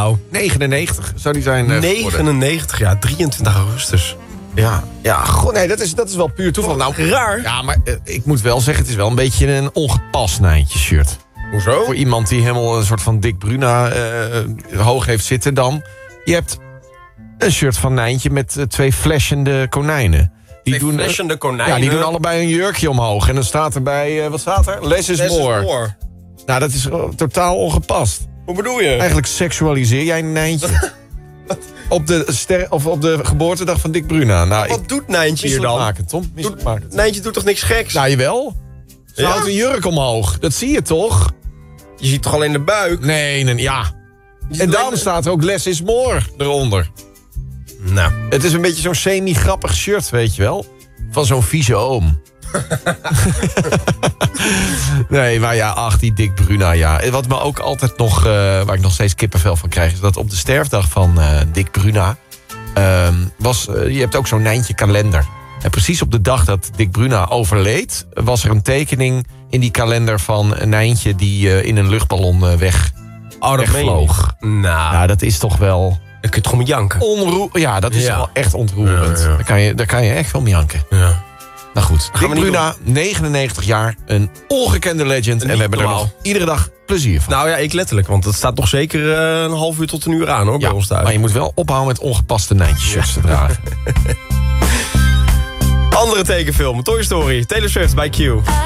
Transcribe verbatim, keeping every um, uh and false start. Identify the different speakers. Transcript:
Speaker 1: Nou,
Speaker 2: negenennegentig zou die zijn uh,
Speaker 1: negenennegentig, ja, drieëntwintig augustus.
Speaker 2: Ja, ja goh, nee, dat is, dat is wel puur toeval. Nou,
Speaker 1: raar.
Speaker 2: Ja, maar uh, ik moet wel zeggen, het is wel een beetje een ongepast Nijntje shirt.
Speaker 1: Hoezo?
Speaker 2: Voor iemand die helemaal een soort van Dick Bruna uh, hoog heeft zitten dan. Je hebt een shirt van Nijntje met uh, twee flashende konijnen. Die
Speaker 1: Twee
Speaker 2: doen,
Speaker 1: flashende konijnen?
Speaker 2: Ja, die doen allebei een jurkje omhoog. En dan staat erbij, uh, wat staat er? Less is,
Speaker 1: Less
Speaker 2: more.
Speaker 1: is more.
Speaker 2: Nou, dat is uh, totaal ongepast.
Speaker 1: Hoe bedoel je?
Speaker 2: Eigenlijk seksualiseer jij Nijntje. op, de ster of op de geboortedag van Dick Bruna. Nou,
Speaker 1: Wat
Speaker 2: ik,
Speaker 1: doet Nijntje hier dan?
Speaker 2: Misselijkmakend, Tom. Misselijkmakend.
Speaker 1: Nijntje doet toch niks geks?
Speaker 2: Nou, jawel. Ze
Speaker 1: Ja?
Speaker 2: houdt een jurk omhoog. Dat zie je toch?
Speaker 1: Je ziet toch alleen de buik?
Speaker 2: Nee, nee, ja.
Speaker 1: Je ziet
Speaker 2: En
Speaker 1: alleen
Speaker 2: daarom
Speaker 1: de-
Speaker 2: staat er ook less is more eronder.
Speaker 1: Nou.
Speaker 2: Het is een beetje zo'n semi-grappig shirt, weet je wel. Van zo'n vieze oom. Nee, maar ja, ach, die Dick Bruna, ja. Wat me ook altijd nog, uh, waar ik nog steeds kippenvel van krijg... is dat op de sterfdag van uh, Dick Bruna... Uh, was, uh, je hebt ook zo'n Nijntje kalender. En precies op de dag dat Dick Bruna overleed... was er een tekening in die kalender van een Nijntje... die uh, in een luchtballon uh, weg,
Speaker 1: Oh, dat
Speaker 2: wegvloog.
Speaker 1: meen je? Nou,
Speaker 2: Nou, dat is toch wel...
Speaker 1: dan kun je toch om janken?
Speaker 2: Onroer ja, dat is
Speaker 1: Ja.
Speaker 2: wel echt ontroerend.
Speaker 1: Ja, ja.
Speaker 2: Daar, kan je, daar kan je echt om janken.
Speaker 1: Ja.
Speaker 2: Nou goed,
Speaker 1: Gaan we
Speaker 2: Dick
Speaker 1: niet
Speaker 2: Bruna, negenennegentig jaar, een ongekende legend. En we hebben er
Speaker 1: normaal.
Speaker 2: nog iedere dag plezier van.
Speaker 1: Nou ja, ik letterlijk, want het staat nog zeker uh, een half uur tot een uur aan hoor, bij
Speaker 2: ja,
Speaker 1: ons thuis.
Speaker 2: maar je moet wel ophouden met ongepaste Nijntje-shirts te dragen.
Speaker 1: Andere tekenfilm, Toy Story, Taylor Swift bij Q.